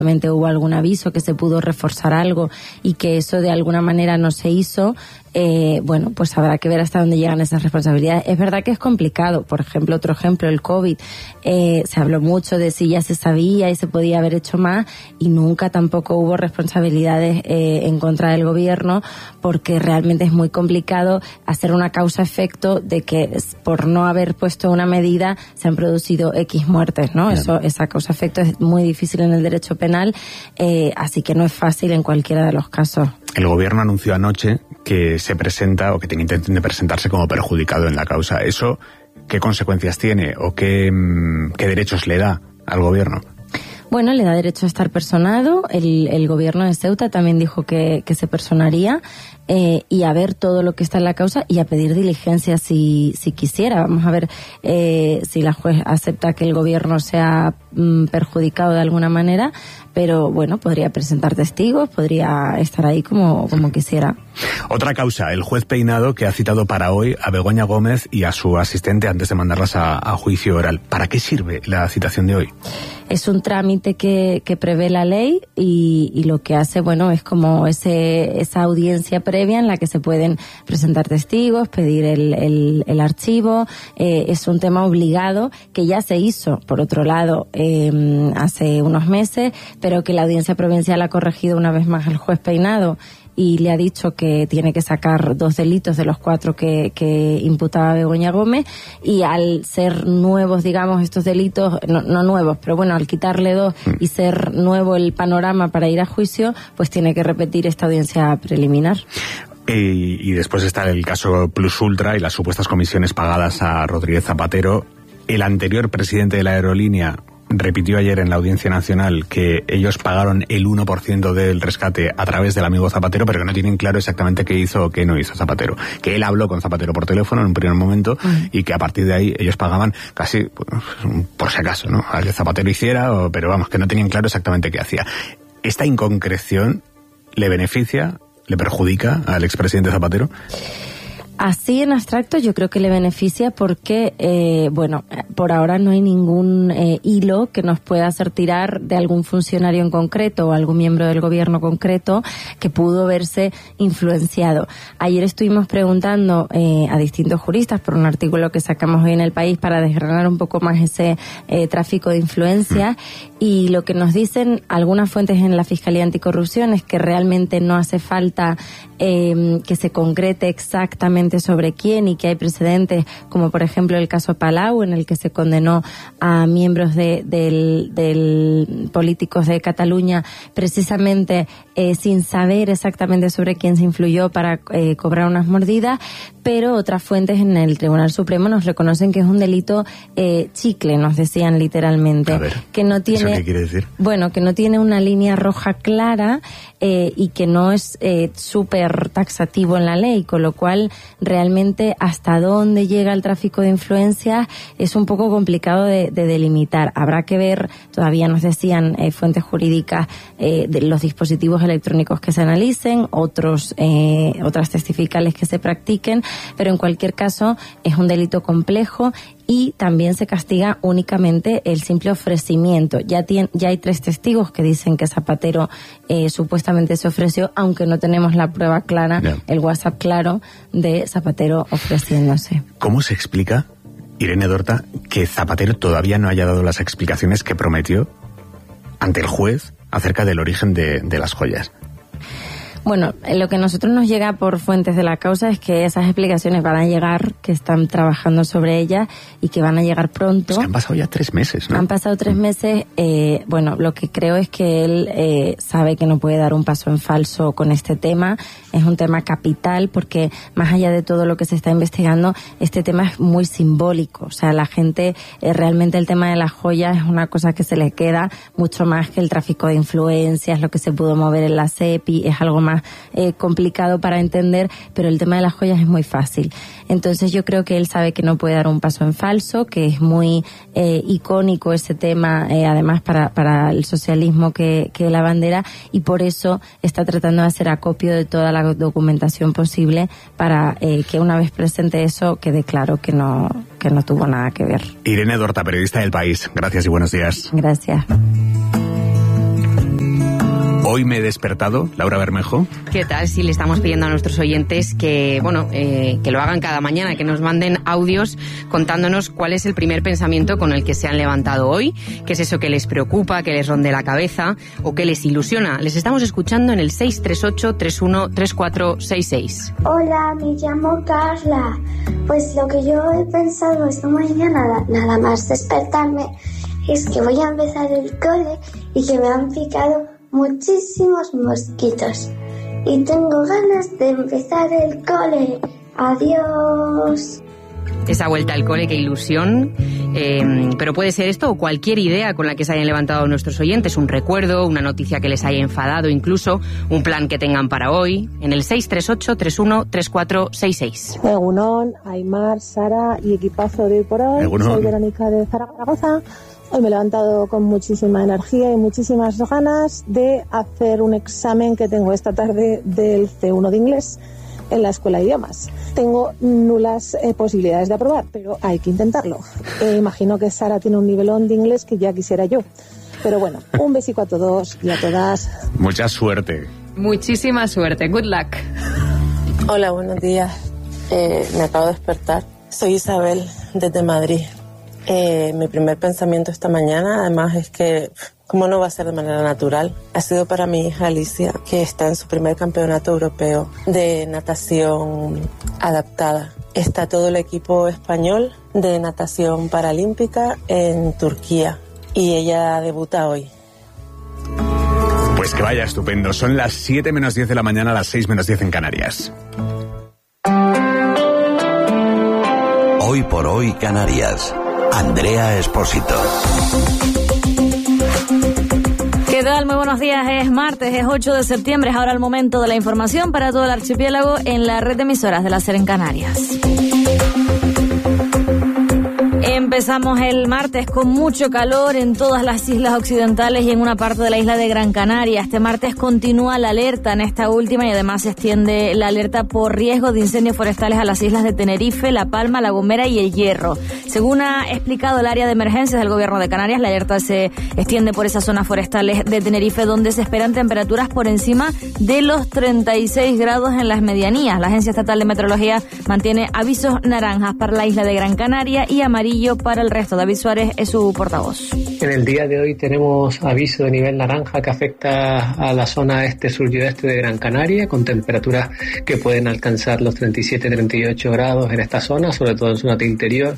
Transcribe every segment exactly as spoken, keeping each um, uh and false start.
hubo algún aviso, que se pudo reforzar algo y que eso de alguna manera no se hizo, eh, bueno, pues habrá que ver hasta dónde llegan esas responsabilidades. Es verdad que es complicado. Por ejemplo, otro ejemplo, el COVID. Eh, se habló mucho de si ya se sabía y se podía haber hecho más, y nunca tampoco hubo responsabilidades eh, en contra del gobierno, porque realmente es muy complicado hacer una causa-efecto de que por no haber puesto una medida se han producido X muertes, ¿no? Eso, esa causa-efecto es muy difícil en el derecho penal, eh, así que no es fácil en cualquiera de los casos. El gobierno anunció anoche que se presenta o que tiene intención de presentarse como perjudicado en la causa. ¿Eso qué consecuencias tiene o qué, qué derechos le da al gobierno? Bueno, le da derecho a estar personado. El, el gobierno de Ceuta también dijo que, que se personaría eh, y a ver todo lo que está en la causa y a pedir diligencia si, si quisiera. Vamos a ver eh, si la juez acepta que el gobierno sea mm, perjudicado de alguna manera, pero bueno, podría presentar testigos, podría estar ahí como, como quisiera. Otra causa, el juez Peinado, que ha citado para hoy a Begoña Gómez y a su asistente antes de mandarlas a, a juicio oral. ¿Para qué sirve la citación de hoy? Es un trámite que, que prevé la ley y, y lo que hace, bueno, es como ese, esa audiencia previa en la que se pueden presentar testigos, pedir el, el, el archivo. Eh, es un tema obligado que ya se hizo, por otro lado, eh, hace unos meses, pero que la audiencia provincial ha corregido una vez más al juez Peinado y le ha dicho que tiene que sacar dos delitos de los cuatro que, que imputaba Begoña Gómez, y al ser nuevos, digamos, estos delitos, no, no nuevos, pero bueno, al quitarle dos y ser nuevo el panorama para ir a juicio, pues tiene que repetir esta audiencia preliminar. Y, y después está el caso Plus Ultra y las supuestas comisiones pagadas a Rodríguez Zapatero. El anterior presidente de la aerolínea repitió ayer en la Audiencia Nacional que ellos pagaron el uno por ciento del rescate a través del amigo Zapatero, pero que no tienen claro exactamente qué hizo o qué no hizo Zapatero. Que él habló con Zapatero por teléfono en un primer momento uh-huh. y que a partir de ahí ellos pagaban casi por si acaso, ¿no? A que Zapatero hiciera, o, pero vamos, que no tenían claro exactamente qué hacía. ¿Esta inconcreción le beneficia, le perjudica al expresidente Zapatero? Así en abstracto yo creo que le beneficia porque, eh, bueno, por ahora no hay ningún eh, hilo que nos pueda hacer tirar de algún funcionario en concreto o algún miembro del gobierno concreto que pudo verse influenciado. Ayer estuvimos preguntando eh, a distintos juristas por un artículo que sacamos hoy en El País para desgranar un poco más ese eh, tráfico de influencia, y lo que nos dicen algunas fuentes en la Fiscalía Anticorrupción es que realmente no hace falta eh, que se concrete exactamente sobre quién, y que hay precedentes como por ejemplo el caso Palau, en el que se condenó a miembros de, del, del políticos de Cataluña precisamente eh, sin saber exactamente sobre quién se influyó para eh, cobrar unas mordidas, pero otras fuentes en el Tribunal Supremo nos reconocen que es un delito eh, chicle, nos decían literalmente. A ver, que no tiene, ¿eso qué quiere decir? Bueno, que no tiene una línea roja clara eh, y que no es eh, súper taxativo en la ley, con lo cual realmente hasta dónde llega el tráfico de influencias es un poco complicado de, de delimitar. Habrá que ver, todavía nos decían eh, fuentes jurídicas, eh, de los dispositivos electrónicos que se analicen, otros eh, otras testificales que se practiquen, pero en cualquier caso es un delito complejo y también se castiga únicamente el simple ofrecimiento. Ya, tiene, ya hay tres testigos que dicen que Zapatero eh, supuestamente se ofreció, aunque no tenemos la prueba clara, yeah. el WhatsApp claro de Zapatero ofreciéndose. ¿Cómo se explica, Irene Dorta, que Zapatero todavía no haya dado las explicaciones que prometió ante el juez acerca del origen de, de las joyas? Bueno, lo que a nosotros nos llega por fuentes de la causa es que esas explicaciones van a llegar, que están trabajando sobre ellas y que van a llegar pronto. Es que han pasado ya tres meses, ¿no? Han pasado tres meses. Eh, bueno, lo que creo es que él eh, sabe que no puede dar un paso en falso con este tema. Es un tema capital porque más allá de todo lo que se está investigando, este tema es muy simbólico. O sea, la gente, eh, realmente el tema de las joyas es una cosa que se le queda mucho más que el tráfico de influencias, lo que se pudo mover en la C E P I, es algo más Eh, complicado para entender, pero el tema de las joyas es muy fácil. Entonces yo creo que él sabe que no puede dar un paso en falso, que es muy eh, icónico ese tema, eh, además para, para el socialismo que, que la bandera, y por eso está tratando de hacer acopio de toda la documentación posible para eh, que una vez presente eso quede claro que no, que no tuvo nada que ver. Irene Dorta, periodista del País. Gracias y buenos días. Gracias. Hoy me he despertado, Laura Bermejo. ¿Qué tal? Si le estamos pidiendo a nuestros oyentes que, bueno, eh, que lo hagan cada mañana, que nos manden audios contándonos cuál es el primer pensamiento con el que se han levantado hoy, qué es eso que les preocupa, que les ronde la cabeza o que les ilusiona. Les estamos escuchando en el seis tres ocho, tres uno tres cuatro seis seis. Hola, me llamo Carla. Pues lo que yo he pensado esta mañana, nada más despertarme, es que voy a empezar el cole y que me han picado muchísimos mosquitos. Y tengo ganas de empezar el cole. Adiós. Esa vuelta al cole, qué ilusión. Eh, pero puede ser esto o cualquier idea con la que se hayan levantado nuestros oyentes, un recuerdo, una noticia que les haya enfadado, incluso un plan que tengan para hoy, en el seis tres ocho, tres uno tres cuatro seis seis. Egunon, Aymar, Sara y equipazo de hoy por hoy. Egunon. Soy Verónica de Zaragoza. Hoy me he levantado con muchísima energía y muchísimas ganas de hacer un examen que tengo esta tarde del C uno de inglés en la Escuela de Idiomas. Tengo nulas eh, posibilidades de aprobar, pero hay que intentarlo. Eh, imagino que Sara tiene un nivelón de inglés que ya quisiera yo. Pero bueno, un besico a todos y a todas. Mucha suerte. Muchísima suerte. Good luck. Hola, buenos días. Eh, me acabo de despertar. Soy Isabel, desde Madrid. Eh, mi primer pensamiento esta mañana, además, es que, ¿cómo no va a ser de manera natural? Ha sido para mi hija Alicia, que está en su primer campeonato europeo de natación adaptada. Está todo el equipo español de natación paralímpica en Turquía y ella debuta hoy. Pues que vaya estupendo. Son las siete menos diez de la mañana, las seis menos diez en Canarias. Hoy por hoy Canarias. Andrea Espósito. ¿Qué tal? Muy buenos días. Es martes, es ocho de septiembre. Es ahora el momento de la información para todo el archipiélago en la red de emisoras de la SER en Canarias. Empezamos el martes con mucho calor en todas las islas occidentales y en una parte de la isla de Gran Canaria. Este martes continúa la alerta en esta última y además se extiende la alerta por riesgo de incendios forestales a las islas de Tenerife, La Palma, La Gomera y El Hierro. Según ha explicado el área de emergencias del Gobierno de Canarias, la alerta se extiende por esas zonas forestales de Tenerife, donde se esperan temperaturas por encima de los treinta y seis grados en las medianías. La Agencia Estatal de Meteorología mantiene avisos naranjas para la isla de Gran Canaria y amarillo para el resto. David Suárez es su portavoz. En el día de hoy tenemos aviso de nivel naranja que afecta a la zona este, sur y oeste de Gran Canaria, con temperaturas que pueden alcanzar los treinta y siete a treinta y ocho grados en esta zona, sobre todo en su zona interior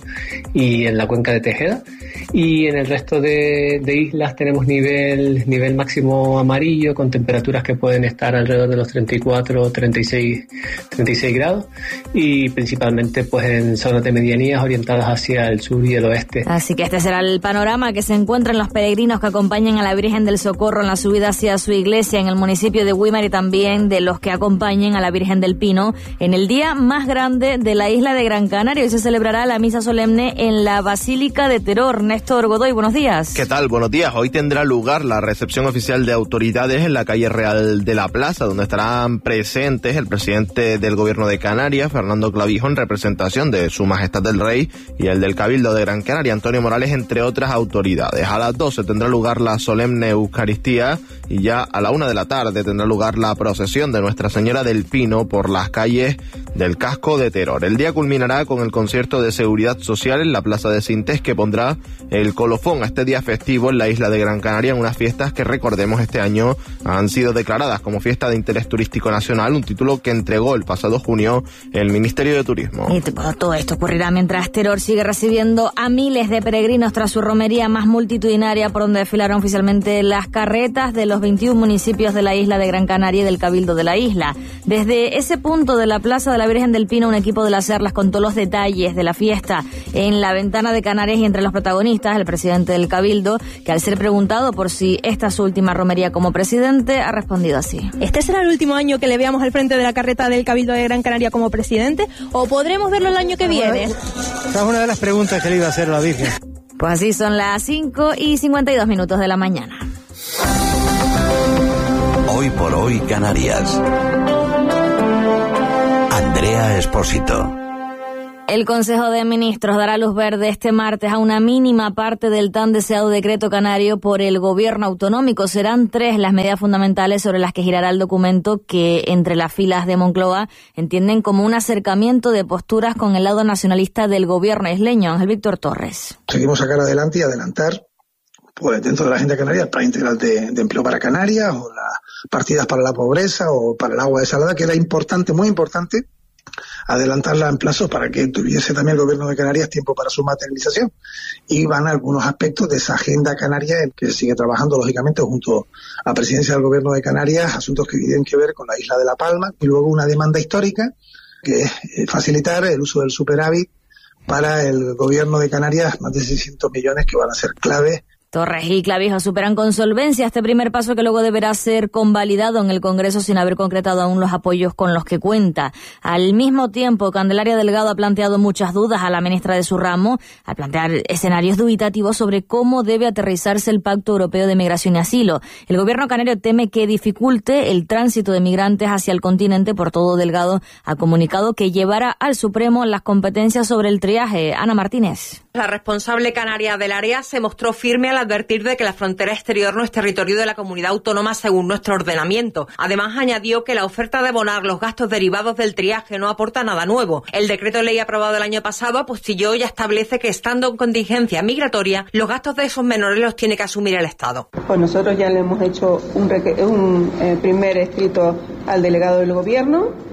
y en la cuenca de Tejeda. Y en el resto de, de islas tenemos nivel, nivel máximo amarillo, con temperaturas que pueden estar alrededor de los treinta y cuatro, treinta y seis, treinta y seis grados, y principalmente pues en zonas de medianías orientadas hacia el sur y el oeste. Así que este será el panorama que se encuentran los peregrinos que acompañan a la Virgen del Socorro en la subida hacia su iglesia en el municipio de Güímar, y también de los que acompañen a la Virgen del Pino en el día más grande de la isla de Gran Canaria. Hoy se celebrará la misa solemne en la Basílica de Teror. Néstor Godoy, buenos días. ¿Qué tal? Buenos días. Hoy tendrá lugar la recepción oficial de autoridades en la calle Real de la Plaza, donde estarán presentes el presidente del Gobierno de Canarias, Fernando Clavijo, en representación de Su Majestad el Rey, y el del Cabildo de Gran Canaria, Antonio Morales, entre otras autoridades. A las doce tendrá lugar la solemne Eucaristía y ya a la una de la tarde tendrá lugar la procesión de Nuestra Señora del Pino por las calles del casco de Teror. El día culminará con el concierto de seguridad social en la Plaza de Sintes, que pondrá el colofón a este día festivo en la isla de Gran Canaria, en unas fiestas que, recordemos, este año han sido declaradas como Fiesta de Interés Turístico Nacional, un título que entregó el pasado junio el Ministerio de Turismo. Y bueno, todo esto ocurrirá mientras Teror sigue recibiendo a miles de peregrinos tras su romería más multitudinaria, por donde desfilaron oficialmente las carretas de los veintiún municipios de la isla de Gran Canaria y del Cabildo de la isla. Desde ese punto de la Plaza de la Virgen del Pino, un equipo de la SER les contó los detalles de la fiesta en la ventana de Canarias, y entre los protagonistas el presidente del Cabildo, que al ser preguntado por si esta es su última romería como presidente, ha respondido así. ¿Este será el último año que le veamos al frente de la carreta del Cabildo de Gran Canaria como presidente, o podremos verlo el año que viene? Esa es una de las preguntas que le iba a hacer a la Virgen. Pues así son las cinco y cincuenta y dos minutos de la mañana. Hoy por hoy Canarias. Andrea Espósito. El Consejo de Ministros dará luz verde este martes a una mínima parte del tan deseado decreto canario por el gobierno autonómico. Serán tres las medidas fundamentales sobre las que girará el documento que, entre las filas de Moncloa, entienden como un acercamiento de posturas con el lado nacionalista del gobierno isleño. Ángel Víctor Torres. Seguimos sacar adelante y adelantar, pues dentro de la agenda canaria, el plan integral de, de empleo para Canarias, o las partidas para la pobreza o para el agua desalada, que era importante, muy importante, adelantarla en plazo para que tuviese también el gobierno de Canarias tiempo para su materialización. Y van algunos aspectos de esa agenda canaria en que sigue trabajando lógicamente junto a la presidencia del gobierno de Canarias, asuntos que tienen que ver con la isla de La Palma, y luego una demanda histórica que es facilitar el uso del superávit para el gobierno de Canarias, más de seiscientos millones que van a ser claves. Torres y Clavijo superan con solvencia este primer paso que luego deberá ser convalidado en el Congreso sin haber concretado aún los apoyos con los que cuenta. Al mismo tiempo, Candelaria Delgado ha planteado muchas dudas a la ministra de su ramo al plantear escenarios dubitativos sobre cómo debe aterrizarse el Pacto Europeo de Migración y Asilo. El gobierno canario teme que dificulte el tránsito de migrantes hacia el continente. Por todo, Delgado ha comunicado que llevará al Supremo las competencias sobre el triaje. Ana Martínez. La responsable canaria del área se mostró firme al advertir de que la frontera exterior no es territorio de la comunidad autónoma según nuestro ordenamiento. Además, añadió que la oferta de abonar los gastos derivados del triaje no aporta nada nuevo. El decreto de ley aprobado el año pasado apostilló y establece que, estando en contingencia migratoria, los gastos de esos menores los tiene que asumir el Estado. Pues nosotros ya le hemos hecho un, un eh, primer escrito al delegado del Gobierno.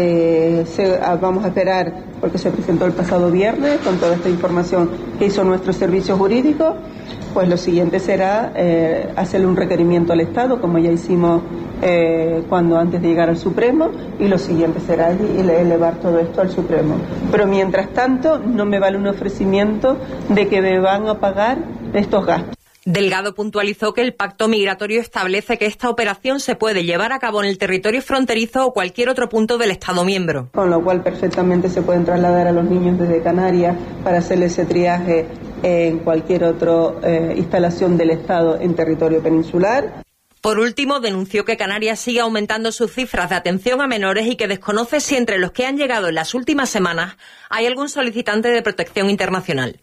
Eh, se, vamos a esperar porque se presentó el pasado viernes con toda esta información que hizo nuestro servicio jurídico. Pues lo siguiente será eh, hacerle un requerimiento al Estado, como ya hicimos eh, cuando antes de llegar al Supremo, y lo siguiente será elevar todo esto al Supremo. Pero mientras tanto no me vale un ofrecimiento de que me van a pagar estos gastos. Delgado puntualizó que el pacto migratorio establece que esta operación se puede llevar a cabo en el territorio fronterizo o cualquier otro punto del Estado miembro. Con lo cual perfectamente se pueden trasladar a los niños desde Canarias para hacerle ese triaje en cualquier otra eh, instalación del Estado en territorio peninsular. Por último, denunció que Canarias sigue aumentando sus cifras de atención a menores y que desconoce si entre los que han llegado en las últimas semanas hay algún solicitante de protección internacional.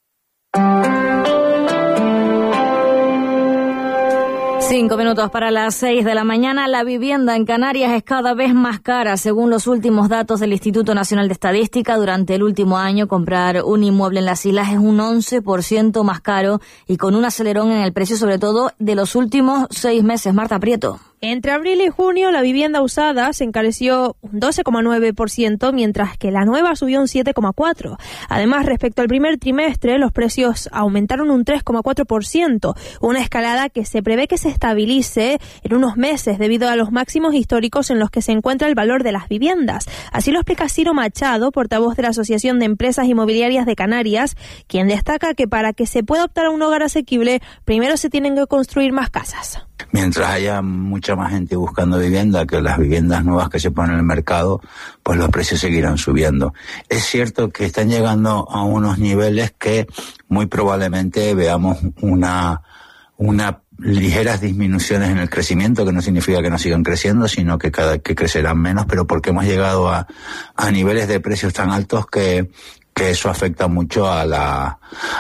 Cinco minutos para las seis de la mañana. La vivienda en Canarias es cada vez más cara. Según los últimos datos del Instituto Nacional de Estadística, durante el último año comprar un inmueble en las islas es un once por ciento más caro y con un acelerón en el precio, sobre todo de los últimos seis meses. Marta Prieto. Entre abril y junio, la vivienda usada se encareció un doce coma nueve por ciento, mientras que la nueva subió un siete coma cuatro por ciento. Además, respecto al primer trimestre, los precios aumentaron un tres coma cuatro por ciento, una escalada que se prevé que se estabilice en unos meses debido a los máximos históricos en los que se encuentra el valor de las viviendas. Así lo explica Ciro Machado, portavoz de la Asociación de Empresas Inmobiliarias de Canarias, quien destaca que para que se pueda optar a un hogar asequible, primero se tienen que construir más casas. Mientras haya mucha más gente buscando vivienda que las viviendas nuevas que se ponen en el mercado, pues los precios seguirán subiendo. Es cierto que están llegando a unos niveles que muy probablemente veamos una, una ligeras disminuciones en el crecimiento, que no significa que no sigan creciendo, sino que cada que crecerán menos, pero porque hemos llegado a, a niveles de precios tan altos que que eso afecta mucho a la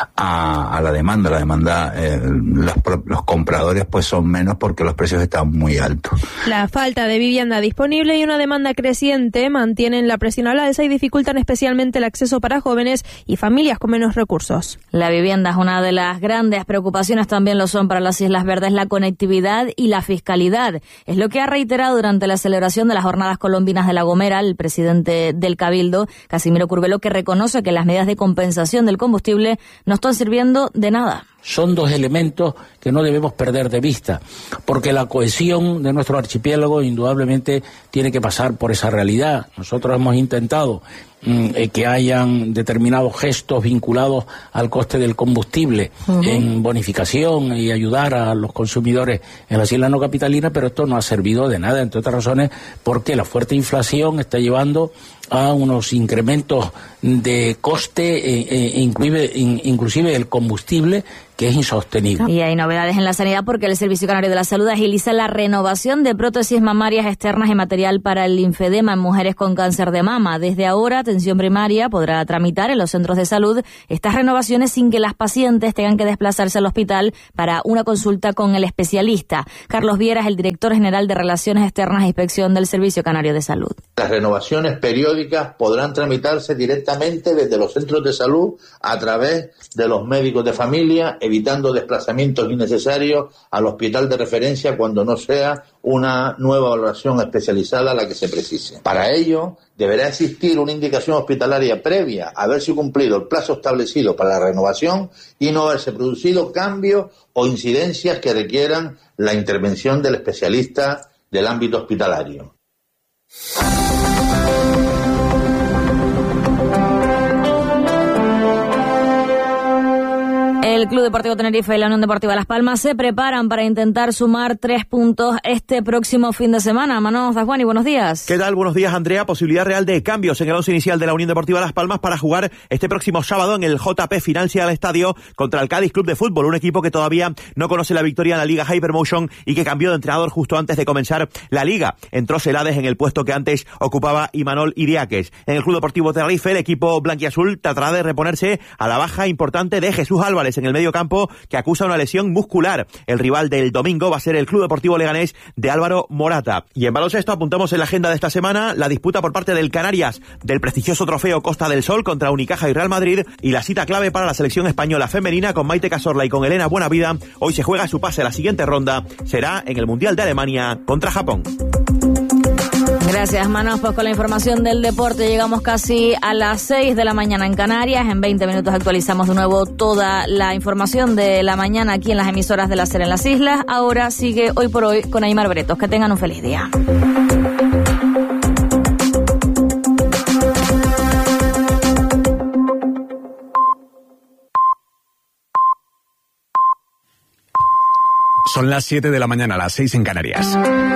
a, a la demanda. La demanda, eh, los, los compradores pues son menos porque los precios están muy altos. La falta de vivienda disponible y una demanda creciente mantienen la presión a la alza y dificultan especialmente el acceso para jóvenes y familias con menos recursos. La vivienda es una de las grandes preocupaciones, también lo son para las Islas Verdes la conectividad y la fiscalidad. Es lo que ha reiterado durante la celebración de las Jornadas Colombinas de La Gomera el presidente del Cabildo, Casimiro Curbelo, que reconoce que las medidas de compensación del combustible no están sirviendo de nada. Son dos elementos que no debemos perder de vista, porque la cohesión de nuestro archipiélago indudablemente tiene que pasar por esa realidad. Nosotros hemos intentado mm, que hayan determinados gestos vinculados al coste del combustible uh-huh. en bonificación y ayudar a los consumidores en las islas no capitalinas, pero esto no ha servido de nada, entre otras razones porque la fuerte inflación está llevando a unos incrementos de coste, eh, eh, inclusive, in, inclusive el combustible, que es insostenible. Y hay novedades en la sanidad porque el Servicio Canario de la Salud agiliza la renovación de prótesis mamarias externas y material para el linfedema en mujeres con cáncer de mama. Desde ahora, atención primaria podrá tramitar en los centros de salud estas renovaciones sin que las pacientes tengan que desplazarse al hospital para una consulta con el especialista. Carlos Viera es el director general de Relaciones Externas e Inspección del Servicio Canario de Salud. Las renovaciones periódicas podrán tramitarse directamente desde los centros de salud a través de los médicos de familia, evitando desplazamientos innecesarios al hospital de referencia cuando no sea una nueva valoración especializada la que se precise. Para ello, deberá existir una indicación hospitalaria previa a haberse cumplido el plazo establecido para la renovación y no haberse producido cambios o incidencias que requieran la intervención del especialista del ámbito hospitalario. El Club Deportivo Tenerife y la Unión Deportiva Las Palmas se preparan para intentar sumar tres puntos este próximo fin de semana. Manos Dasguani, buenos días. ¿Qué tal? Buenos días, Andrea. Posibilidad real de cambios en el once inicial de la Unión Deportiva Las Palmas para jugar este próximo sábado en el J P Financial Estadio contra el Cádiz Club de Fútbol, un equipo que todavía no conoce la victoria en la Liga Hypermotion y que cambió de entrenador justo antes de comenzar la Liga. Entró Celades en el puesto que antes ocupaba Imanol Iriáquez. En el Club Deportivo Tenerife, el equipo blanquiazul tratará de reponerse a la baja importante de Jesús Álvarez en el medio campo, que acusa una lesión muscular. El rival del domingo va a ser el Club Deportivo Leganés de Álvaro Morata. Y en baloncesto apuntamos en la agenda de esta semana la disputa por parte del Canarias del prestigioso trofeo Costa del Sol contra Unicaja y Real Madrid, y la cita clave para la selección española femenina con Maite Cazorla y con Elena Buenavida. Hoy se juega su pase a la siguiente ronda, será en el Mundial de Alemania contra Japón. Gracias, Manos. Pues con la información del deporte llegamos casi a las seis de la mañana en Canarias. En veinte minutos actualizamos de nuevo toda la información de la mañana aquí en las emisoras de la SER en las islas. Ahora sigue Hoy por Hoy con Aymar Bretos. Que tengan un feliz día. Son las siete de la mañana, las seis en Canarias.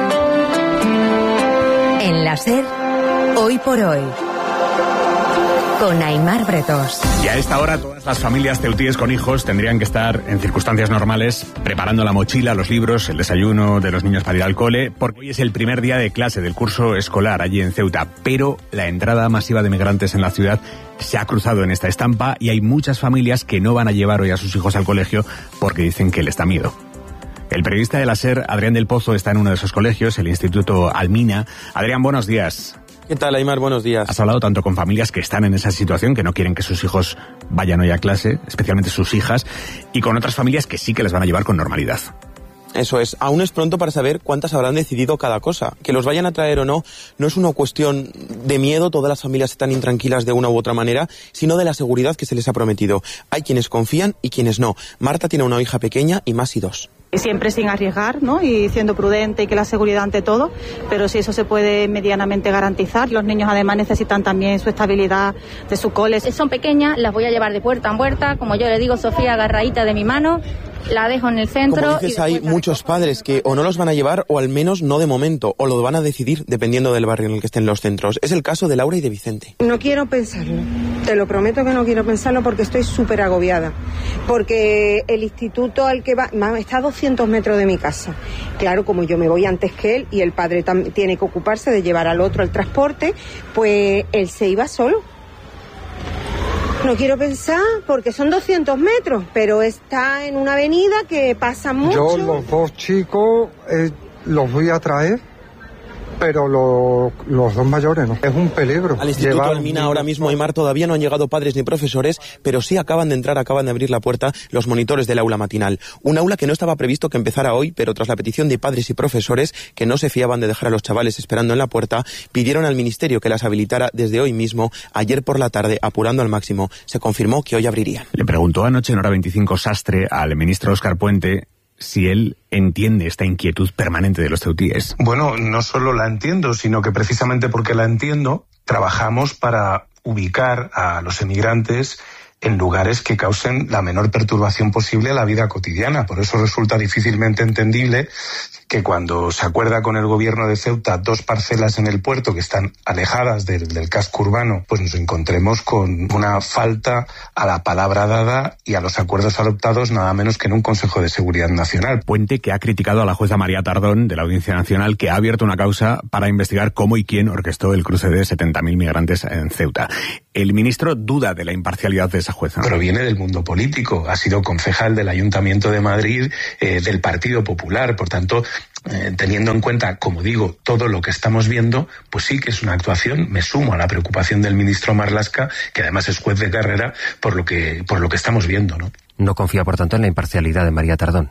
En la SER, Hoy por Hoy, con Aymar Bretos. Y a esta hora todas las familias ceutíes con hijos tendrían que estar en circunstancias normales preparando la mochila, los libros, el desayuno de los niños para ir al cole, porque hoy es el primer día de clase del curso escolar allí en Ceuta, pero la entrada masiva de migrantes en la ciudad se ha cruzado en esta estampa y hay muchas familias que no van a llevar hoy a sus hijos al colegio porque dicen que les da miedo. El periodista de la SER, Adrián del Pozo, está en uno de esos colegios, el Instituto Almina. Adrián, buenos días. ¿Qué tal, Aymar? Buenos días. Has hablado tanto con familias que están en esa situación, que no quieren que sus hijos vayan hoy a clase, especialmente sus hijas, y con otras familias que sí que les van a llevar con normalidad. Eso es, aún es pronto para saber cuántas habrán decidido cada cosa. Que los vayan a traer o no, no es una cuestión de miedo, todas las familias están intranquilas de una u otra manera, sino de la seguridad que se les ha prometido. Hay quienes confían y quienes no. Marta tiene una hija pequeña y más y dos. Siempre sin arriesgar, ¿no? Y siendo prudente y que la seguridad ante todo, pero si eso se puede medianamente garantizar. Los niños además necesitan también su estabilidad de su cole. Son pequeñas, las voy a llevar de puerta en puerta, como yo le digo, Sofía, agarradita de mi mano, la dejo en el centro. Como dices, hay muchos padres que o no los van a llevar o al menos no de momento, o lo van a decidir dependiendo del barrio en el que estén los centros. Es el caso de Laura y de Vicente. No quiero pensarlo, te lo prometo que no quiero pensarlo porque estoy súper agobiada, porque el instituto al que va está a doscientos metros de mi casa. Claro, como yo me voy antes que él y el padre tam- tiene que ocuparse de llevar al otro al transporte, pues él se iba solo. No quiero pensar porque son doscientos metros, pero está en una avenida que pasa mucho. Yo los dos chicos eh, los voy a traer, pero lo, los dos mayores no. Es un peligro. Al Instituto Llevar... Almina ahora mismo, Aymar, todavía no han llegado padres ni profesores, pero sí acaban de entrar, acaban de abrir la puerta los monitores del aula matinal. Un aula que no estaba previsto que empezara hoy, pero tras la petición de padres y profesores que no se fiaban de dejar a los chavales esperando en la puerta, pidieron al ministerio que las habilitara desde hoy mismo. Ayer por la tarde, apurando al máximo, se confirmó que hoy abrirían. Le preguntó anoche en Hora veinticinco Sastre al ministro Óscar Puente si él entiende esta inquietud permanente de los ceutíes. Bueno, no solo la entiendo, sino que precisamente porque la entiendo, trabajamos para ubicar a los emigrantes en lugares que causen la menor perturbación posible a la vida cotidiana. Por eso resulta difícilmente entendible que cuando se acuerda con el gobierno de Ceuta dos parcelas en el puerto que están alejadas del, del casco urbano, pues nos encontremos con una falta a la palabra dada y a los acuerdos adoptados nada menos que en un Consejo de Seguridad Nacional. Puente que ha criticado a la jueza María Tardón de la Audiencia Nacional, que ha abierto una causa para investigar cómo y quién orquestó el cruce de setenta mil migrantes en Ceuta. El ministro duda de la imparcialidad de esa jueza. Proviene del mundo político, ha sido concejal del Ayuntamiento de Madrid, eh, del Partido Popular, por tanto, eh, teniendo en cuenta, como digo, todo lo que estamos viendo, pues sí que es una actuación. Me sumo a la preocupación del ministro Marlaska, que además es juez de carrera, por lo que, por lo que estamos viendo, ¿no? No confía, por tanto, en la imparcialidad de María Tardón.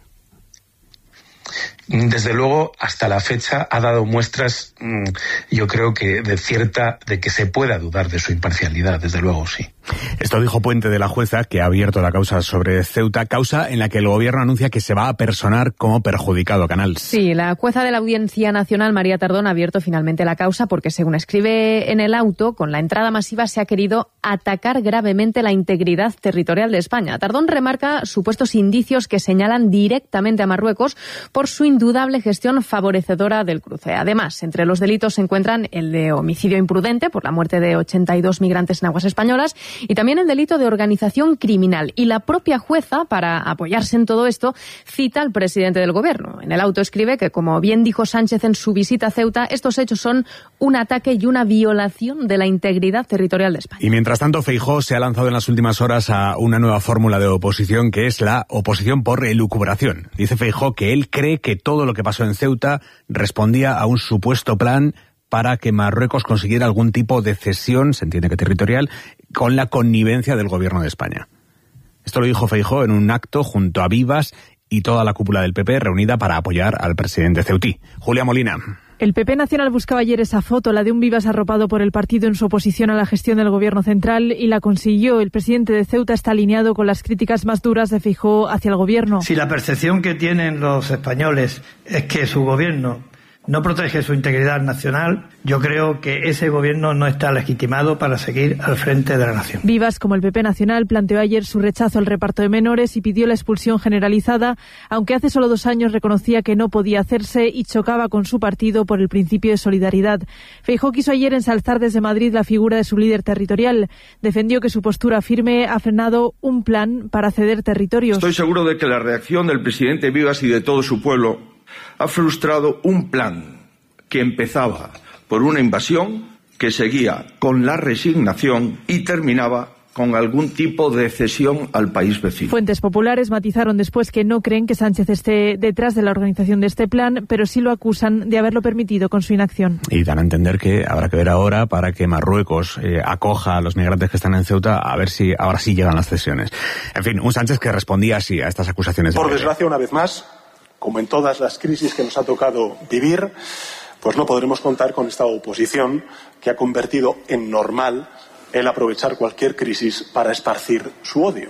Desde luego, hasta la fecha ha dado muestras, mmm, yo creo que de cierta, de que se pueda dudar de su imparcialidad, desde luego sí. Esto dijo Puente de la jueza, que ha abierto la causa sobre Ceuta, causa en la que el gobierno anuncia que se va a personar como perjudicado Canals. Sí, la jueza de la Audiencia Nacional, María Tardón, ha abierto finalmente la causa porque, según escribe en el auto, con la entrada masiva se ha querido atacar gravemente la integridad territorial de España. Tardón remarca supuestos indicios que señalan directamente a Marruecos por su indudable gestión favorecedora del cruce. Además, entre los delitos se encuentran el de homicidio imprudente por la muerte de ochenta y dos migrantes en aguas españolas y también el delito de organización criminal. Y la propia jueza, para apoyarse en todo esto, cita al presidente del gobierno. En el auto escribe que, como bien dijo Sánchez en su visita a Ceuta, estos hechos son un ataque y una violación de la integridad territorial de España. Y mientras tanto, Feijóo se ha lanzado en las últimas horas a una nueva fórmula de oposición, que es la oposición por elucubración. Dice Feijóo que él cree que todo lo que pasó en Ceuta respondía a un supuesto plan para que Marruecos consiguiera algún tipo de cesión, se entiende que territorial, con la connivencia del gobierno de España. Esto lo dijo Feijóo en un acto junto a Vivas y toda la cúpula del P P reunida para apoyar al presidente ceutí. Julia Molina. El P P Nacional buscaba ayer esa foto, la de un Vivas arropado por el partido en su oposición a la gestión del gobierno central, y la consiguió. El presidente de Ceuta está alineado con las críticas más duras de Feijóo hacia el gobierno. Si la percepción que tienen los españoles es que su gobierno no protege su integridad nacional, yo creo que ese gobierno no está legitimado para seguir al frente de la nación. Vivas, como el P P Nacional, planteó ayer su rechazo al reparto de menores y pidió la expulsión generalizada, aunque hace solo dos años reconocía que no podía hacerse y chocaba con su partido por el principio de solidaridad. Feijóo quiso ayer ensalzar desde Madrid la figura de su líder territorial. Defendió que su postura firme ha frenado un plan para ceder territorios. Estoy seguro de que la reacción del presidente Vivas y de todo su pueblo ha frustrado un plan que empezaba por una invasión, que seguía con la resignación y terminaba con algún tipo de cesión al país vecino. Fuentes populares matizaron después que no creen que Sánchez esté detrás de la organización de este plan, pero sí lo acusan de haberlo permitido con su inacción. Y dan a entender que habrá que ver ahora para que Marruecos eh, acoja a los migrantes que están en Ceuta, a ver si ahora sí llegan las cesiones. En fin, un Sánchez que respondía así a estas acusaciones. Por desgracia, una vez más, como en todas las crisis que nos ha tocado vivir, pues no podremos contar con esta oposición que ha convertido en normal el aprovechar cualquier crisis para esparcir su odio.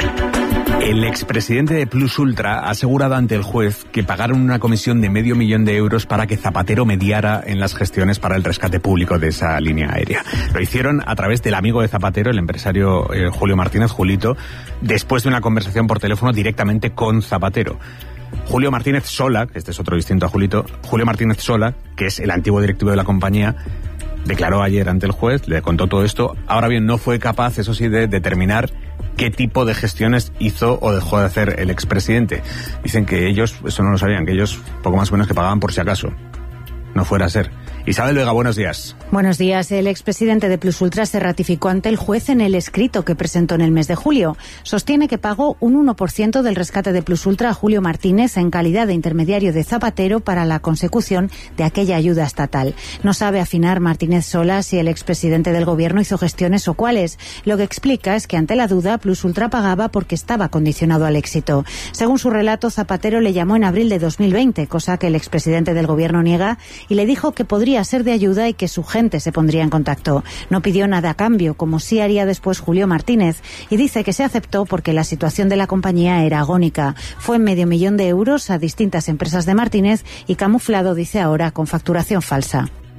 El expresidente de Plus Ultra ha asegurado ante el juez que pagaron una comisión de medio millón de euros para que Zapatero mediara en las gestiones para el rescate público de esa línea aérea. Lo hicieron a través del amigo de Zapatero, el empresario eh, Julio Martínez, Julito, después de una conversación por teléfono directamente con Zapatero. Julio Martínez Sola, que este es otro distinto a Julito, Julio Martínez Sola, que es el antiguo directivo de la compañía, declaró ayer ante el juez, le contó todo esto. Ahora bien, no fue capaz, eso sí, de determinar qué tipo de gestiones hizo o dejó de hacer el expresidente. Dicen que ellos, eso no lo sabían, que ellos poco más o menos que pagaban por si acaso no fuera a ser. Isabel Vega, buenos días. Buenos días. El expresidente de Plus Ultra se ratificó ante el juez en el escrito que presentó en el mes de julio. Sostiene que pagó un uno por ciento del rescate de Plus Ultra a Julio Martínez en calidad de intermediario de Zapatero para la consecución de aquella ayuda estatal. No sabe afinar Martínez Sola si el expresidente del gobierno hizo gestiones o cuáles. Lo que explica es que ante la duda Plus Ultra pagaba porque estaba condicionado al éxito. Según su relato, Zapatero le llamó en abril de dos mil veinte, cosa que el expresidente del gobierno niega, y le dijo que podría ser de ayuda y que su gente se pondría en contacto. No pidió nada a cambio, como sí haría después Julio Martínez, y dice que se aceptó porque la situación de la compañía era agónica. Fue en medio millón de euros a distintas empresas de Martínez y camuflado, dice ahora, con facturación falsa.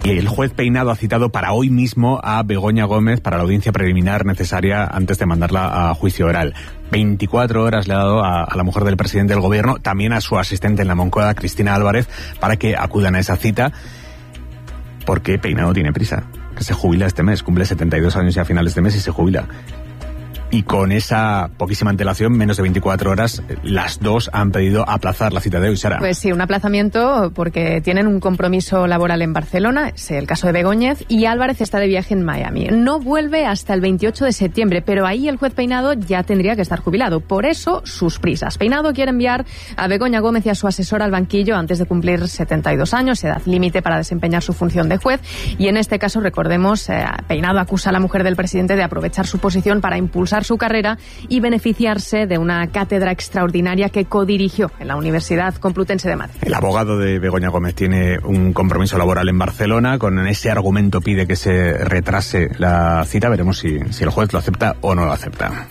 Y el juez Peinado ha citado para hoy mismo a Begoña Gómez para la audiencia preliminar necesaria antes de mandarla a juicio oral. veinticuatro horas le ha dado a, a la mujer del presidente del gobierno, también a su asistente en la Moncloa, Cristina Álvarez, para que acudan a esa cita, porque Peinado tiene prisa, que se jubila este mes, cumple setenta y dos años ya a finales de mes y se jubila. Y con esa poquísima antelación, menos de veinticuatro horas, las dos han pedido aplazar la cita de hoy, Sara. Pues sí, un aplazamiento porque tienen un compromiso laboral en Barcelona, es el caso de Begóñez, y Álvarez está de viaje en Miami. No vuelve hasta el veintiocho de septiembre, pero ahí el juez Peinado ya tendría que estar jubilado. Por eso, sus prisas. Peinado quiere enviar a Begoña Gómez y a su asesor al banquillo antes de cumplir setenta y dos años, edad límite para desempeñar su función de juez. Y en este caso, recordemos, eh, Peinado acusa a la mujer del presidente de aprovechar su posición para impulsar su carrera y beneficiarse de una cátedra extraordinaria que codirigió en la Universidad Complutense de Madrid. El abogado de Begoña Gómez tiene un compromiso laboral en Barcelona. Con ese argumento pide que se retrase la cita. Veremos si, si el juez lo acepta o no lo acepta.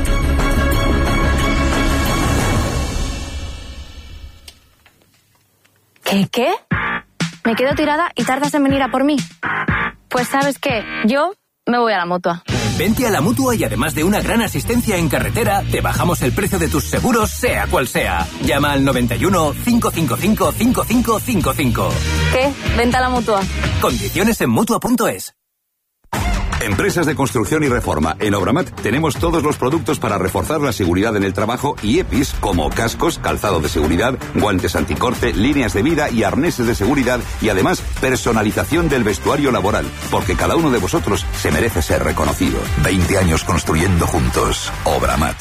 ¿Qué? ¿Qué? Me quedo tirada y tardas en venir a por mí. Pues ¿sabes qué? Yo me voy a la Mutua. Vente a la Mutua y además de una gran asistencia en carretera, te bajamos el precio de tus seguros, sea cual sea. Llama al noventa y uno, cinco cinco cinco, cinco cinco cinco cinco. ¿Qué? Vente a la Mutua. Condiciones en Mutua punto es. Empresas de construcción y reforma. En Obramat tenemos todos los productos para reforzar la seguridad en el trabajo y E P Is como cascos, calzado de seguridad, guantes anticorte, líneas de vida y arneses de seguridad y además personalización del vestuario laboral, porque cada uno de vosotros se merece ser reconocido. veinte años construyendo juntos. Obramat.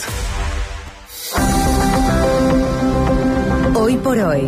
Hoy por hoy.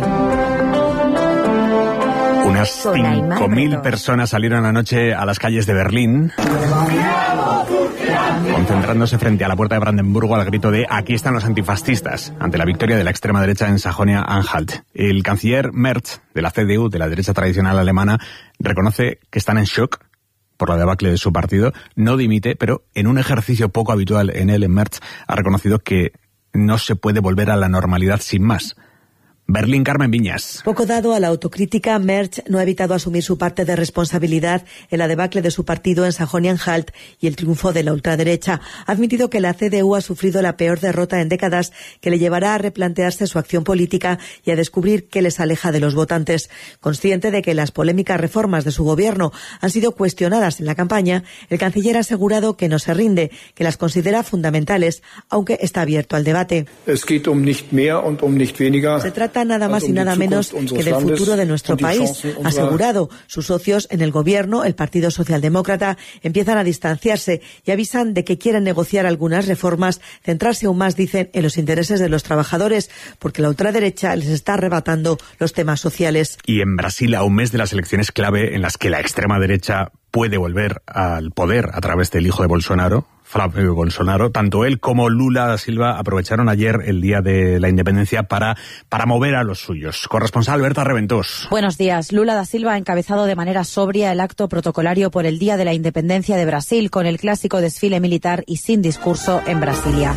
Unas cinco mil personas salieron anoche a las calles de Berlín, concentrándose frente a la puerta de Brandenburgo al grito de "aquí están los antifascistas", ante la victoria de la extrema derecha en Sajonia-Anhalt. El canciller Merz, de la C D U, de la derecha tradicional alemana, reconoce que están en shock por la debacle de su partido. No dimite, pero en un ejercicio poco habitual en él, en Merz, ha reconocido que no se puede volver a la normalidad sin más. Berlín, Carmen Viñas. Poco dado a la autocrítica, Merz no ha evitado asumir su parte de responsabilidad en la debacle de su partido en Sajonia-Anhalt y el triunfo de la ultraderecha. Ha admitido que la C D U ha sufrido la peor derrota en décadas, que le llevará a replantearse su acción política y a descubrir qué les aleja de los votantes. Consciente de que las polémicas reformas de su gobierno han sido cuestionadas en la campaña, el canciller ha asegurado que no se rinde, que las considera fundamentales, aunque está abierto al debate. Es geht um nicht mehr und um nicht weniger. Se trata nada más y nada menos que del futuro de nuestro país, ha asegurado. Sus socios en el gobierno, el Partido Socialdemócrata, empiezan a distanciarse y avisan de que quieren negociar algunas reformas, centrarse aún más, dicen, en los intereses de los trabajadores, porque la ultraderecha les está arrebatando los temas sociales. Y en Brasil, a un mes de las elecciones clave en las que la extrema derecha puede volver al poder a través del hijo de Bolsonaro, Flávio Bolsonaro, tanto él como Lula da Silva aprovecharon ayer el día de la independencia para, para mover a los suyos. Corresponsal Berta Reventós. Buenos días. Lula da Silva ha encabezado de manera sobria el acto protocolario por el Día de la Independencia de Brasil, con el clásico desfile militar y sin discurso en Brasilia.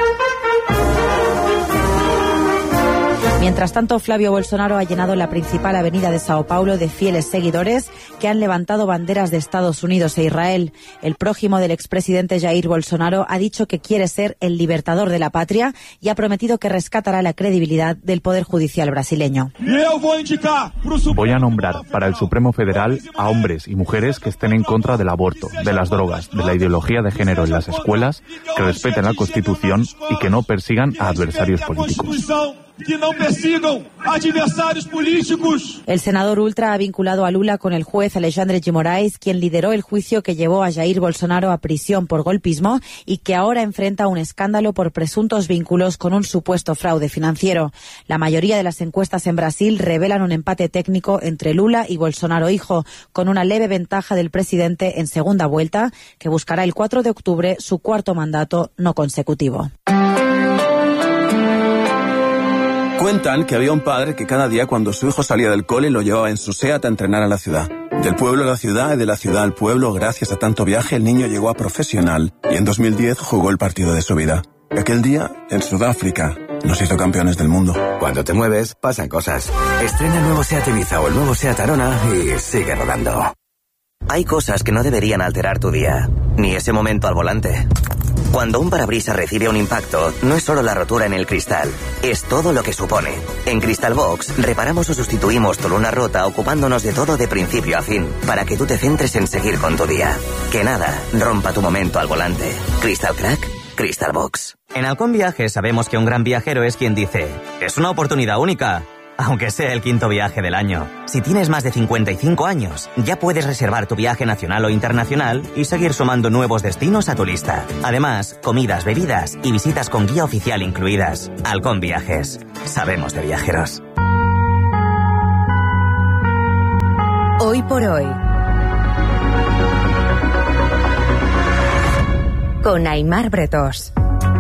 Mientras tanto, Flávio Bolsonaro ha llenado la principal avenida de Sao Paulo de fieles seguidores que han levantado banderas de Estados Unidos e Israel. El prójimo del expresidente Jair Bolsonaro ha dicho que quiere ser el libertador de la patria y ha prometido que rescatará la credibilidad del Poder Judicial brasileño. Voy a nombrar para el Supremo Federal a hombres y mujeres que estén en contra del aborto, de las drogas, de la ideología de género en las escuelas, que respeten la Constitución y que no persigan a adversarios políticos. Que no persigan adversarios políticos. El senador ultra ha vinculado a Lula con el juez Alexandre de Moraes, quien lideró el juicio que llevó a Jair Bolsonaro a prisión por golpismo y que ahora enfrenta un escándalo por presuntos vínculos con un supuesto fraude financiero. La mayoría de las encuestas en Brasil revelan un empate técnico entre Lula y Bolsonaro hijo, con una leve ventaja del presidente en segunda vuelta, que buscará el cuatro de octubre su cuarto mandato no consecutivo. Cuentan que había un padre que cada día cuando su hijo salía del cole lo llevaba en su SEAT a entrenar a la ciudad. Del pueblo a la ciudad y de la ciudad al pueblo, gracias a tanto viaje, el niño llegó a profesional y en dos mil diez jugó el partido de su vida. Aquel día, en Sudáfrica, nos hizo campeones del mundo. Cuando te mueves, pasan cosas. Estrena el nuevo SEAT Ibiza o el nuevo SEAT Arona y sigue rodando. Hay cosas que no deberían alterar tu día, ni ese momento al volante. Cuando un parabrisas recibe un impacto, no es solo la rotura en el cristal, es todo lo que supone. En Crystal Box, reparamos o sustituimos tu luna rota ocupándonos de todo de principio a fin, para que tú te centres en seguir con tu día. Que nada rompa tu momento al volante. Crystal Crack, Crystal Box. En Halcón Viajes sabemos que un gran viajero es quien dice, es una oportunidad única. Aunque sea el quinto viaje del año. Si tienes más de cincuenta y cinco años, ya puedes reservar tu viaje nacional o internacional y seguir sumando nuevos destinos a tu lista. Además, comidas, bebidas y visitas con guía oficial incluidas. Halcón Viajes. Sabemos de viajeros. Hoy por hoy. Con Aimar Bretós.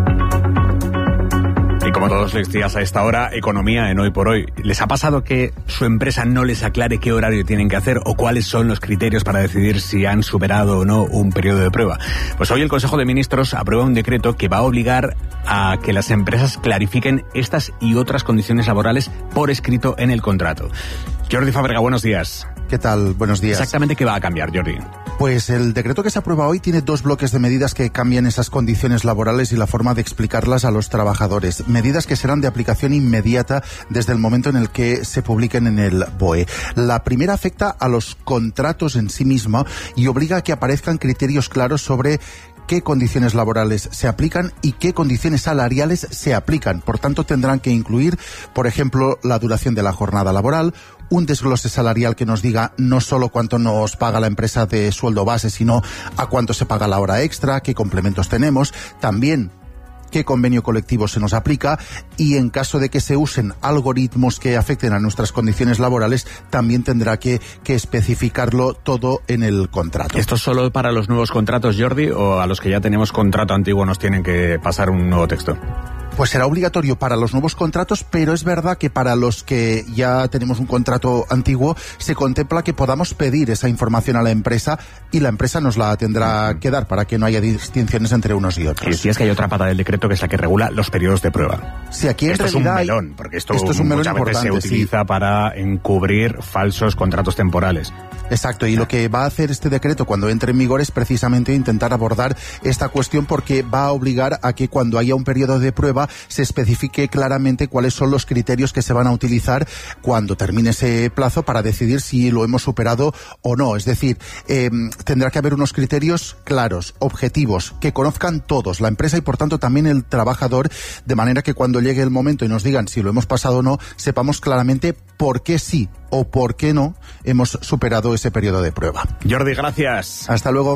Y como todos los días a esta hora, economía en Hoy por Hoy. ¿Les ha pasado que su empresa no les aclare qué horario tienen que hacer o cuáles son los criterios para decidir si han superado o no un periodo de prueba? Pues hoy el Consejo de Ministros aprueba un decreto que va a obligar a que las empresas clarifiquen estas y otras condiciones laborales por escrito en el contrato. Jordi Fábrega, buenos días. ¿Qué tal? Buenos días. Exactamente, ¿qué va a cambiar, Jordi? Pues el decreto que se aprueba hoy tiene dos bloques de medidas que cambian esas condiciones laborales y la forma de explicarlas a los trabajadores. Medidas que serán de aplicación inmediata desde el momento en el que se publiquen en el B O E. La primera afecta a los contratos en sí misma y obliga a que aparezcan criterios claros sobre qué condiciones laborales se aplican y qué condiciones salariales se aplican. Por tanto, tendrán que incluir, por ejemplo, la duración de la jornada laboral, un desglose salarial que nos diga no solo cuánto nos paga la empresa de sueldo base, sino a cuánto se paga la hora extra, qué complementos tenemos, también qué convenio colectivo se nos aplica y en caso de que se usen algoritmos que afecten a nuestras condiciones laborales, también tendrá que, que especificarlo todo en el contrato. ¿Esto es solo para los nuevos contratos, Jordi, o a los que ya tenemos contrato antiguo nos tienen que pasar un nuevo texto? Pues será obligatorio para los nuevos contratos, pero es verdad que para los que ya tenemos un contrato antiguo se contempla que podamos pedir esa información a la empresa y la empresa nos la tendrá que dar para que no haya distinciones entre unos y otros. Y si es que hay otra pata del decreto que es la que regula los periodos de prueba. Sí, aquí en esto es un hay... melón, porque esto, esto es un melón muchas veces se utiliza sí. para encubrir falsos contratos temporales. Exacto, y lo que va a hacer este decreto cuando entre en vigor es precisamente intentar abordar esta cuestión porque va a obligar a que cuando haya un periodo de prueba se especifique claramente cuáles son los criterios que se van a utilizar cuando termine ese plazo para decidir si lo hemos superado o no. Es decir, eh, tendrá que haber unos criterios claros, objetivos, que conozcan todos, la empresa y por tanto también el trabajador, de manera que cuando llegue el momento y nos digan si lo hemos pasado o no, sepamos claramente por qué sí o por qué no hemos superado ese periodo de prueba. Jordi, gracias. Hasta luego.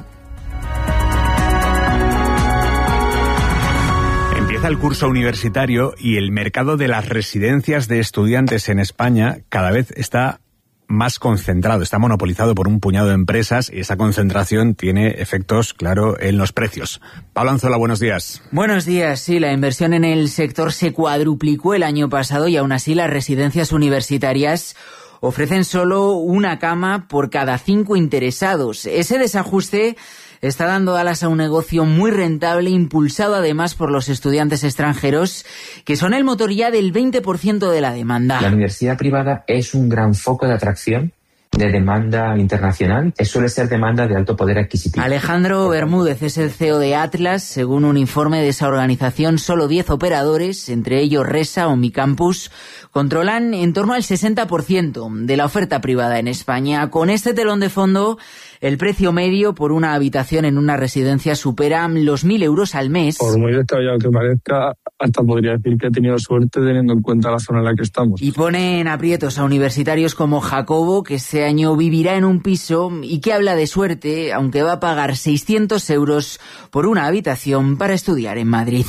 Empieza el curso universitario y el mercado de las residencias de estudiantes en España cada vez está más concentrado, está monopolizado por un puñado de empresas y esa concentración tiene efectos, claro, en los precios. Pablo Anzola, buenos días. Buenos días. Sí, la inversión en el sector se cuadruplicó el año pasado y aún así las residencias universitarias ofrecen solo una cama por cada cinco interesados. Ese desajuste está dando alas a un negocio muy rentable, impulsado además por los estudiantes extranjeros, que son el motor ya del veinte por ciento de la demanda. La universidad privada es un gran foco de atracción de demanda internacional, suele ser demanda de alto poder adquisitivo. Alejandro Bermúdez es el C E O de Atlas. Según un informe de esa organización, solo diez operadores, entre ellos Resa o Mi Campus, controlan en torno al sesenta por ciento de la oferta privada en España. Con este telón de fondo, el precio medio por una habitación en una residencia supera los mil euros al mes. Por muy detallado que parezca, hasta podría decir que he tenido suerte teniendo en cuenta la zona en la que estamos. Y pone en aprietos a universitarios como Jacobo, que este año vivirá en un piso y que habla de suerte, aunque va a pagar seiscientos euros por una habitación para estudiar en Madrid.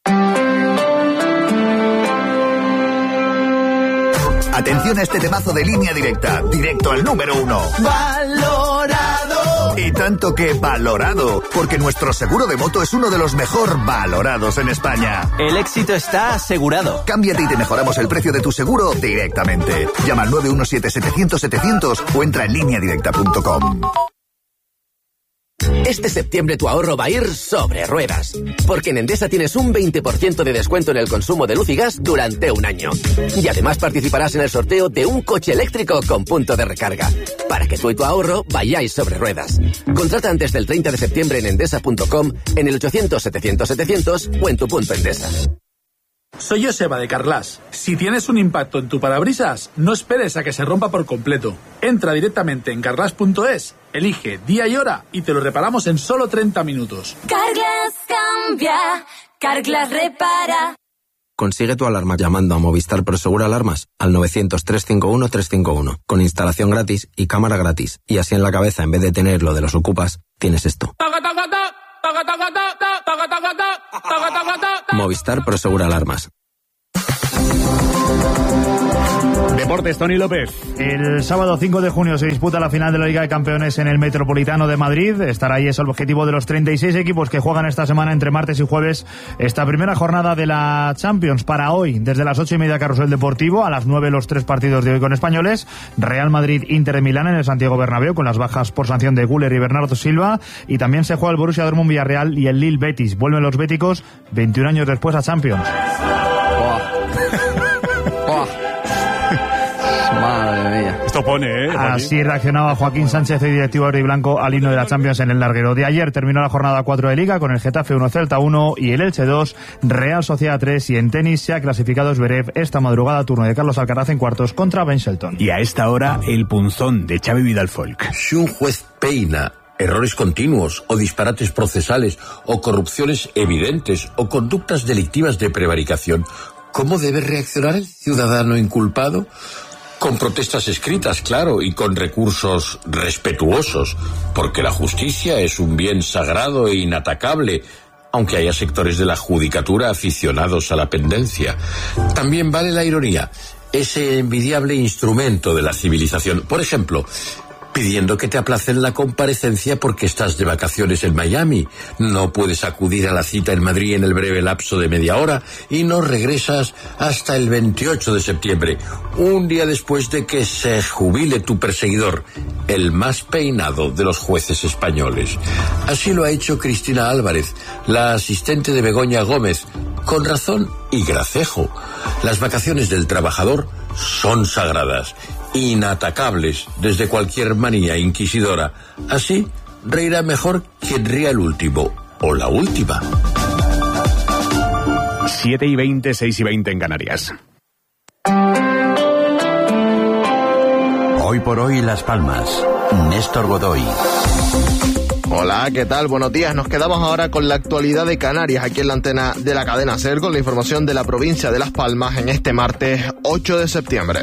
Atención a este temazo de Línea Directa, directo al número uno. ¡Valorado! Y tanto que valorado, porque nuestro seguro de moto es uno de los mejor valorados en España. El éxito está asegurado. Cámbiate y te mejoramos el precio de tu seguro directamente. Llama al nueve uno siete, setecientos, setecientos o entra en línea directa punto com. Este septiembre tu ahorro va a ir sobre ruedas, porque en Endesa tienes un veinte por ciento de descuento en el consumo de luz y gas durante un año. Y además participarás en el sorteo de un coche eléctrico con punto de recarga, para que tú y tu ahorro vayáis sobre ruedas. Contrata antes del treinta de septiembre en endesa punto com, en el ochocientos setecientos setecientos o en tu punto Endesa. Soy Joseba de Carglass. Si tienes un impacto en tu parabrisas, no esperes a que se rompa por completo. Entra directamente en carglass punto es, elige día y hora y te lo reparamos en solo treinta minutos. Carglass cambia, Carglass repara. Consigue tu alarma llamando a Movistar Prosegur Alarmas al novecientos, trescientos cincuenta y uno, trescientos cincuenta y uno, con instalación gratis y cámara gratis. Y así en la cabeza, en vez de tener lo de los ocupas, tienes esto. Movistar Prosegur Alarmas. Deportes, Tony López. El sábado cinco de junio se disputa la final de la Liga de Campeones en el Metropolitano de Madrid. Estará ahí, es el objetivo de los treinta y seis equipos que juegan esta semana entre martes y jueves esta primera jornada de la Champions. Para hoy, desde las ocho y media, Carrusel Deportivo, a las nueve los tres partidos de hoy con españoles. Real Madrid, Inter de Milán en el Santiago Bernabéu, con las bajas por sanción de Güler y Bernardo Silva. Y también se juega el Borussia Dortmund Villarreal y el Lille Betis. Vuelven los béticos veintiún años después a Champions. Madre mía. Esto pone, ¿eh? Así reaccionaba Joaquín Sánchez, el directivo blanco, al himno de la Champions en el larguero. De ayer terminó la jornada cuatro de Liga con el Getafe uno, Celta uno y el Elche dos, Real Sociedad tres, y en tenis se ha clasificado Zverev esta madrugada, turno de Carlos Alcaraz en cuartos contra Ben Shelton. Y a esta hora, el punzón de Xavi Vidal Folk. Si un juez peina errores continuos o disparates procesales o corrupciones evidentes o conductas delictivas de prevaricación, ¿cómo debe reaccionar el ciudadano inculpado? Con protestas escritas, claro, y con recursos respetuosos, porque la justicia es un bien sagrado e inatacable, aunque haya sectores de la judicatura aficionados a la pendencia. También vale la ironía, ese envidiable instrumento de la civilización. Por ejemplo, pidiendo que te aplacen la comparecencia porque estás de vacaciones en Miami, no puedes acudir a la cita en Madrid en el breve lapso de media hora y no regresas hasta el veintiocho de septiembre, un día después de que se jubile tu perseguidor, el más peinado de los jueces españoles. Así lo ha hecho Cristina Álvarez, la asistente de Begoña Gómez, con razón y gracejo. Las vacaciones del trabajador son sagradas, inatacables desde cualquier manía inquisidora. Así reirá mejor quien ría el último o la última. siete y veinte, seis y veinte en Canarias. Hoy por hoy Las Palmas. Néstor Godoy. Hola, ¿qué tal? Buenos días. Nos quedamos ahora con la actualidad de Canarias, aquí en la antena de la cadena SER, con la información de la provincia de Las Palmas en este martes ocho de septiembre.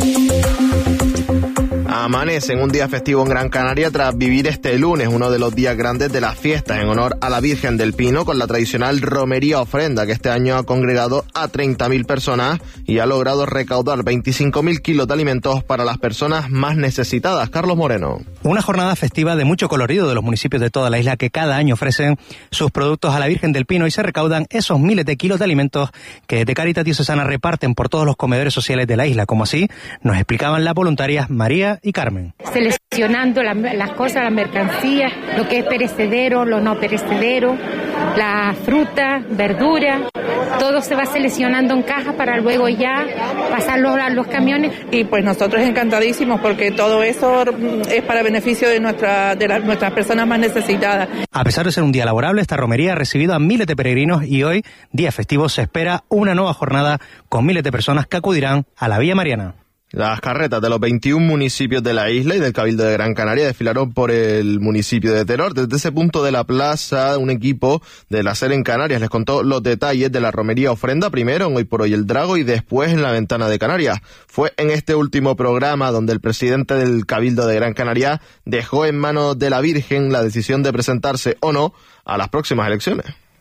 Amanece en un día festivo en Gran Canaria tras vivir este lunes uno de los días grandes de las fiestas en honor a la Virgen del Pino, con la tradicional romería ofrenda que este año ha congregado a treinta mil personas y ha logrado recaudar veinticinco mil kilos de alimentos para las personas más necesitadas. Carlos Moreno. Una jornada festiva de mucho colorido de los municipios de toda la isla que cada año ofrecen sus productos a la Virgen del Pino y se recaudan esos miles de kilos de alimentos que de Caritas Diocesana reparten por todos los comedores sociales de la isla, como así nos explicaban las voluntarias María y Carmen. Seleccionando la, las cosas, las mercancías, lo que es perecedero, lo no perecedero, la fruta, verdura, todo se va seleccionando en cajas para luego ya pasarlo a los camiones. Y pues nosotros encantadísimos porque todo eso es para beneficio de, nuestra, de la, nuestras personas más necesitadas. A pesar de ser un día laborable, esta romería ha recibido a miles de peregrinos y hoy, día festivo, se espera una nueva jornada con miles de personas que acudirán a la Villa Mariana. Las carretas de los veintiún municipios de la isla y del Cabildo de Gran Canaria desfilaron por el municipio de Teror. Desde ese punto de la plaza, un equipo de la SER en Canarias les contó los detalles de la romería ofrenda, primero en Hoy por Hoy el Drago y después en La Ventana de Canarias. Fue en este último programa donde el presidente del Cabildo de Gran Canaria dejó en manos de la Virgen la decisión de presentarse o no a las próximas elecciones.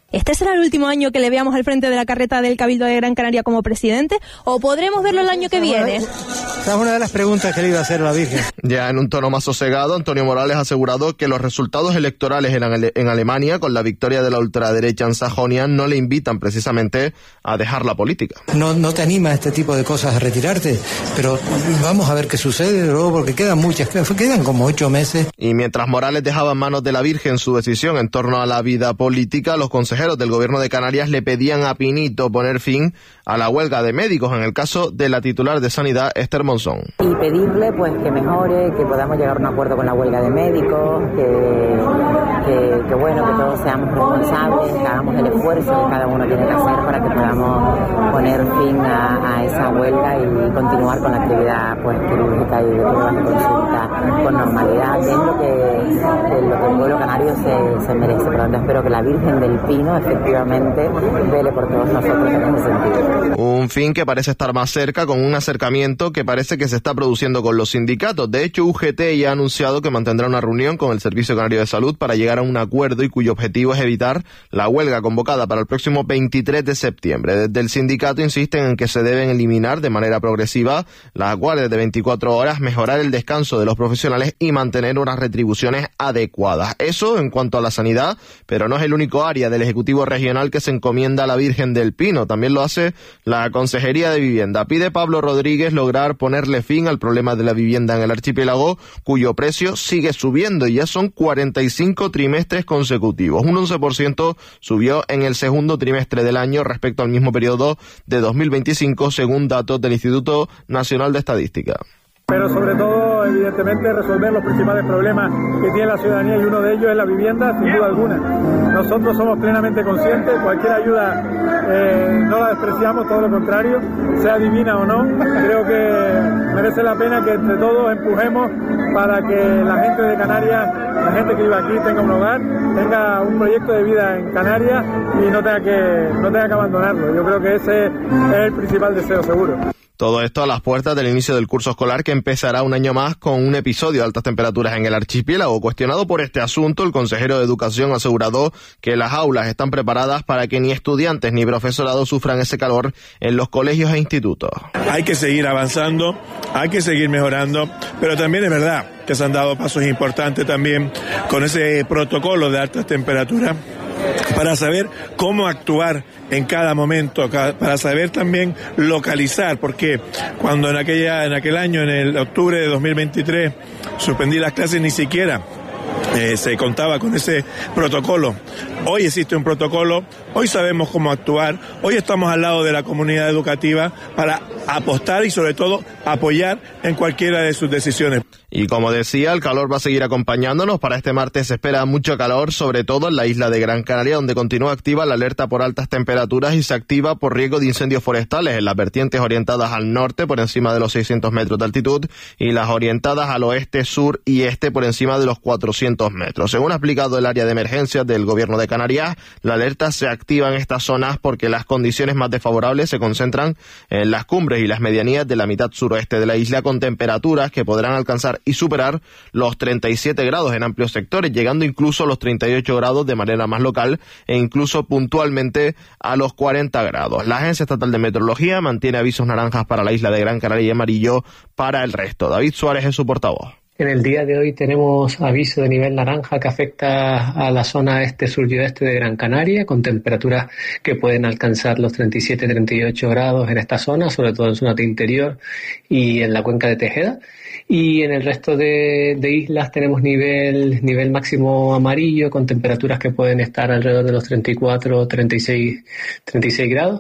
¿Este será el último año que le veamos al frente de la carreta del Cabildo de Gran Canaria como presidente? ¿O podremos verlo el año que viene? Esa es una de las preguntas que le iba a hacer a la Virgen. Ya en un tono más sosegado, Antonio Morales ha asegurado que los resultados electorales en, Ale- en Alemania, con la victoria de la ultraderecha en Sajonia, no le invitan precisamente a dejar la política. No, no te anima este tipo de cosas a retirarte, pero vamos a ver qué sucede luego, porque quedan muchas, quedan como ocho meses. Y mientras Morales dejaba en manos de la Virgen su decisión en torno a la vida política, los consejeros del gobierno de Canarias le pedían a Pinito poner fin a la huelga de médicos, en el caso de la titular de Sanidad, Esther Monzón. Y pedirle pues que mejore, que podamos llegar a un acuerdo con la huelga de médicos, que, que, que bueno, que todos seamos responsables, que hagamos el esfuerzo que cada uno tiene que hacer para que podamos poner fin a, a esa huelga y continuar con la actividad pues quirúrgica y de pruebas de consulta con normalidad, que es lo que, que, lo que el pueblo canario se, se merece. Por lo tanto, espero que la Virgen del Pino efectivamente vele por todos nosotros en ese sentido. Un fin que parece estar más cerca, con un acercamiento que parece que se está produciendo con los sindicatos. De hecho, U G T ya ha anunciado que mantendrá una reunión con el Servicio Canario de Salud para llegar a un acuerdo y cuyo objetivo es evitar la huelga convocada para el próximo veintitrés de septiembre. Desde el sindicato insisten en que se deben eliminar de manera progresiva las guardias de veinticuatro horas, mejorar el descanso de los profesionales y mantener unas retribuciones adecuadas. Eso en cuanto a la sanidad, pero no es el único área del Ejecutivo Regional que se encomienda a la Virgen del Pino. También lo hace la Consejería de Vivienda. Pide Pablo Rodríguez lograr ponerle fin al problema de la vivienda en el archipiélago, cuyo precio sigue subiendo y ya son cuarenta y cinco trimestres consecutivos. Un once por ciento subió en el segundo trimestre del año respecto al mismo periodo de dos mil veinticinco, según datos del Instituto Nacional de Estadística. Pero sobre todo, evidentemente, resolver los principales problemas que tiene la ciudadanía, y uno de ellos es la vivienda, sin duda alguna. Nosotros somos plenamente conscientes, cualquier ayuda eh, no la despreciamos, todo lo contrario, sea divina o no. Creo que merece la pena que entre todos empujemos para que la gente de Canarias, la gente que vive aquí, tenga un hogar, tenga un proyecto de vida en Canarias y no tenga que, no tenga que abandonarlo. Yo creo que ese es el principal deseo, seguro. Todo esto a las puertas del inicio del curso escolar, que empezará un año más con un episodio de altas temperaturas en el archipiélago. Cuestionado por este asunto, el consejero de Educación aseguró que las aulas están preparadas para que ni estudiantes ni profesorado sufran ese calor en los colegios e institutos. Hay que seguir avanzando, hay que seguir mejorando, pero también es verdad que se han dado pasos importantes también con ese protocolo de altas temperaturas, para saber cómo actuar en cada momento, para saber también localizar, porque cuando en aquella en aquel año, en el octubre de dos mil veintitrés, suspendí las clases, ni siquiera eh, se contaba con ese protocolo. Hoy existe un protocolo, hoy sabemos cómo actuar, hoy estamos al lado de la comunidad educativa para apostar y sobre todo apoyar en cualquiera de sus decisiones. Y como decía, el calor va a seguir acompañándonos. Para este martes se espera mucho calor, sobre todo en la isla de Gran Canaria, donde continúa activa la alerta por altas temperaturas y se activa por riesgo de incendios forestales en las vertientes orientadas al norte por encima de los seiscientos metros de altitud y las orientadas al oeste, sur y este por encima de los cuatrocientos metros. Según ha explicado el área de emergencias del Gobierno de Canarias, la alerta se activa en estas zonas porque las condiciones más desfavorables se concentran en las cumbres y las medianías de la mitad suroeste de la isla, con temperaturas que podrán alcanzar y superar los treinta y siete grados en amplios sectores, llegando incluso a los treinta y ocho grados de manera más local e incluso puntualmente a los cuarenta grados. La Agencia Estatal de Meteorología mantiene avisos naranjas para la isla de Gran Canaria y amarillo para el resto. David Suárez es su portavoz. En el día de hoy tenemos aviso de nivel naranja que afecta a la zona este sur y oeste de Gran Canaria, con temperaturas que pueden alcanzar los treinta y siete a treinta y ocho grados en esta zona, sobre todo en zona interior y en la cuenca de Tejeda. Y en el resto de, de islas tenemos nivel, nivel máximo amarillo, con temperaturas que pueden estar alrededor de los treinta y cuatro, treinta y seis, treinta y seis grados,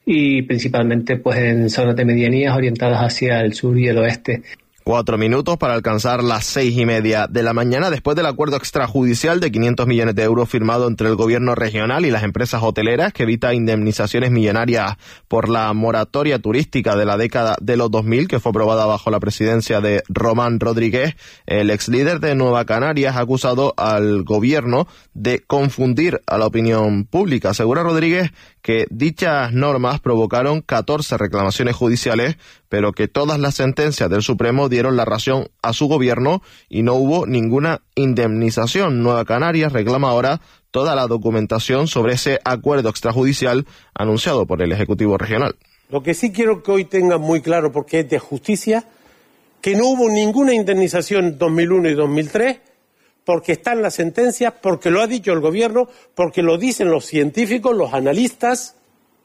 y principalmente pues en zonas de medianías orientadas hacia el sur y el oeste. Cuatro minutos para alcanzar las seis y media de la mañana, después del acuerdo extrajudicial de quinientos millones de euros firmado entre el gobierno regional y las empresas hoteleras, que evita indemnizaciones millonarias por la moratoria turística de la década de los dos mil, que fue aprobada bajo la presidencia de Román Rodríguez. El ex líder de Nueva Canarias ha acusado al gobierno de confundir a la opinión pública. Asegura Rodríguez que dichas normas provocaron catorce reclamaciones judiciales, pero que todas las sentencias del Supremo dieron la razón a su gobierno y no hubo ninguna indemnización. Nueva Canarias reclama ahora toda la documentación sobre ese acuerdo extrajudicial anunciado por el Ejecutivo Regional. Lo que sí quiero que hoy tengan muy claro, porque es de justicia, que no hubo ninguna indemnización en dos mil uno y dos mil tres, porque están las sentencias, porque lo ha dicho el gobierno, porque lo dicen los científicos, los analistas,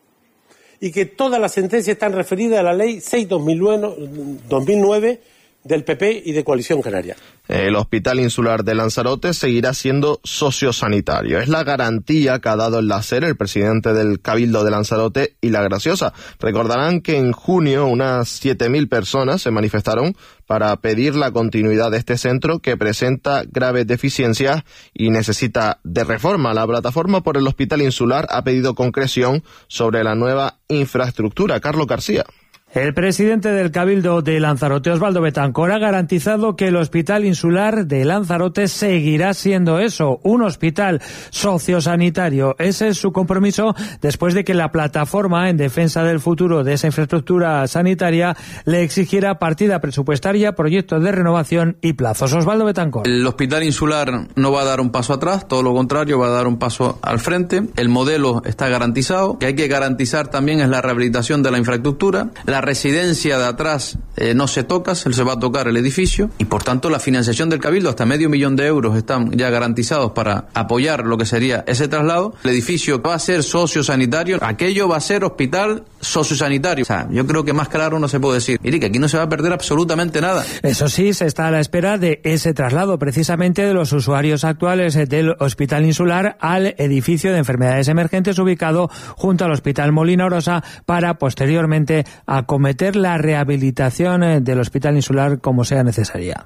y que todas las sentencias están referidas a la ley seis barra dos mil nueve del P P y de Coalición Canaria. El Hospital Insular de Lanzarote seguirá siendo sociosanitario. Es la garantía que ha dado el láser el presidente del Cabildo de Lanzarote y La Graciosa. Recordarán que en junio unas siete mil personas se manifestaron para pedir la continuidad de este centro que presenta graves deficiencias y necesita de reforma. La plataforma por el Hospital Insular ha pedido concreción sobre la nueva infraestructura. Carlos García. El presidente del Cabildo de Lanzarote, Osvaldo Betancor, ha garantizado que el Hospital Insular de Lanzarote seguirá siendo eso, un hospital sociosanitario. Ese es su compromiso después de que la plataforma en defensa del futuro de esa infraestructura sanitaria le exigiera partida presupuestaria, proyectos de renovación y plazos. Osvaldo Betancor. El Hospital Insular no va a dar un paso atrás, todo lo contrario, va a dar un paso al frente. El modelo está garantizado. Que hay que garantizar también es la rehabilitación de la infraestructura. La residencia de atrás eh, no se toca, se va a tocar el edificio y por tanto la financiación del Cabildo, hasta medio millón de euros están ya garantizados para apoyar lo que sería ese traslado. El edificio va a ser sociosanitario, aquello va a ser hospital sociosanitario. O sea, yo creo que más claro no se puede decir. Mire, que aquí no se va a perder absolutamente nada. Eso sí, se está a la espera de ese traslado precisamente de los usuarios actuales del Hospital Insular al edificio de enfermedades emergentes ubicado junto al Hospital Molina Orosa para posteriormente acometer la rehabilitación del Hospital Insular como sea necesaria.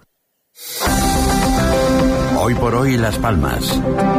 Hoy por hoy Las Palmas.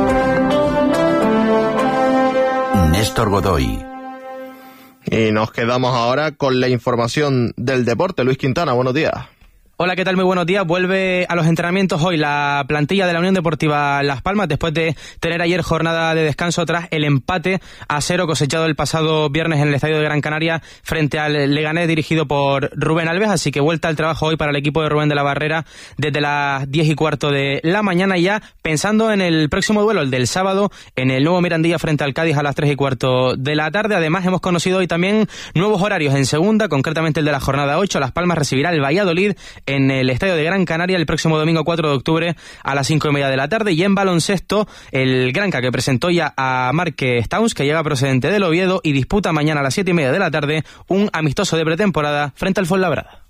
Néstor Godoy. Y nos quedamos ahora con la información del deporte. Luis Quintana, buenos días. Hola, ¿qué tal? Muy buenos días. Vuelve a los entrenamientos hoy la plantilla de la Unión Deportiva Las Palmas después de tener ayer jornada de descanso tras el empate a cero cosechado el pasado viernes en el Estadio de Gran Canaria frente al Leganés dirigido por Rubén Alves. Así que vuelta al trabajo hoy para el equipo de Rubén de la Barrera desde las diez y cuarto de la mañana y ya pensando en el próximo duelo, el del sábado, en el nuevo Mirandilla frente al Cádiz a las tres y cuarto de la tarde. Además hemos conocido hoy también nuevos horarios en segunda, concretamente el de la jornada ocho. Las Palmas recibirá el Valladolid en el Estadio de Gran Canaria el próximo domingo cuatro de octubre a las cinco y media de la tarde. Y en baloncesto, el Granca, que presentó ya a Márquez Towns, que llega procedente del Oviedo y disputa mañana a las siete y media de la tarde un amistoso de pretemporada frente al Fuenlabrada.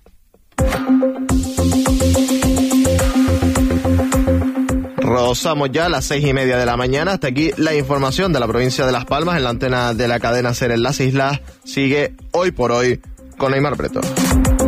Rozamos ya a las seis y media de la mañana. Hasta aquí la información de la provincia de Las Palmas en la antena de la cadena SER en las islas. Sigue Hoy por Hoy con Neymar Breto.